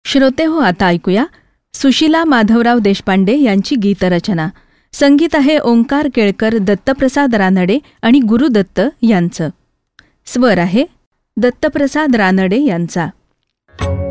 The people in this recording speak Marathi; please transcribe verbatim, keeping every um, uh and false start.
श्रोते हो, आता ऐकूया सुशीला माधवराव देशपांडे यांची गीतरचना. संगीत आहे ओंकार केळकर, दत्तप्रसाद रानडे आणि गुरुदत्त यांचं. स्वर आहे दत्तप्रसाद रानडे यांचा.